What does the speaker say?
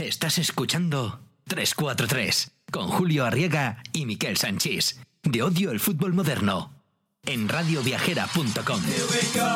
Estás escuchando 343 con Julio Arriaga y Miquel Sanchís, de Odio el Fútbol Moderno, en radioviajera.com.